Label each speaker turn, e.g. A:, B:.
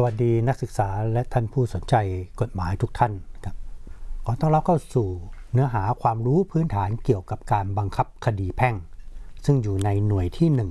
A: สวัสดีนักศึกษาและท่านผู้สนใจกฎหมายทุกท่านครับขอต้อนรับเข้าสู่เนื้อหาความรู้พื้นฐานเกี่ยวกับการบังคับคดีแพ่งซึ่งอยู่ในหน่วยที่